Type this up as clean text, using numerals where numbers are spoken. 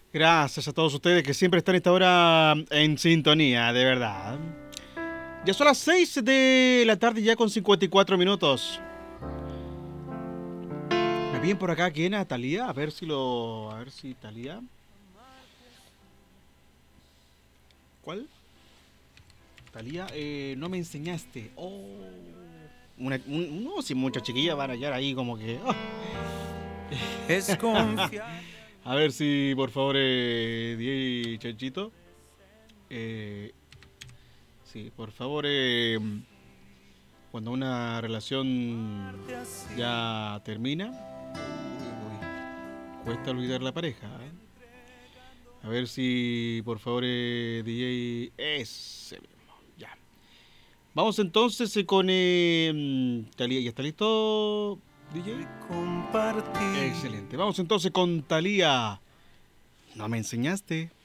Gracias a todos ustedes que siempre están a esta hora en sintonía, de verdad. Ya son las 6 de la tarde ya con 54 minutos. Me piden por acá quién, a Talía, a ver si lo... A ver si Talía... ¿Cuál? Talía, no me enseñaste. Oh. No, si muchas chiquillas van a hallar ahí como que... oh. Es confiar. A ver si, por favor, DJ Chanchito. Sí, por favor, cuando una relación ya termina, cuesta olvidar la pareja. ¿Eh? A ver si, por favor, DJ... Ese mismo, ya. Vamos entonces con Talía. ¿Ya está listo, DJ? Compartir. Excelente. Vamos entonces con Talía. ¿No me enseñaste?